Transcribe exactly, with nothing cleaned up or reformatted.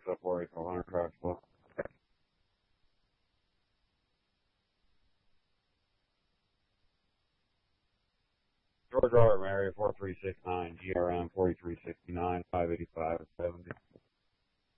up four eight four hundred traffic flow. George Robert Mary four three six nine G R M forty three sixty nine five eighty five seventy.